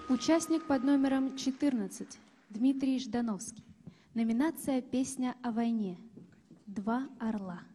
Участник под номером 14 Дмитрий Ждановский. Номинация «Песня о войне». «Два орла».